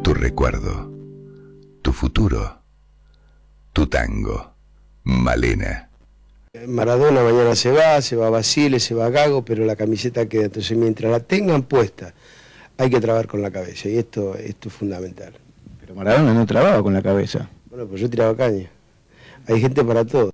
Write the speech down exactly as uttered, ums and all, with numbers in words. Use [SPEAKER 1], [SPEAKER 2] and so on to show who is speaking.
[SPEAKER 1] tu recuerdo, tu futuro, tu tango. Malena.
[SPEAKER 2] Maradona mañana se va, se va Basile, se va Gago, pero la camiseta queda. Entonces, mientras la tengan puesta, hay que trabajar con la cabeza, y esto, esto es fundamental.
[SPEAKER 3] Pero Maradona no trababa con la cabeza.
[SPEAKER 2] Bueno, pues yo tiraba caña. Hay gente para todo.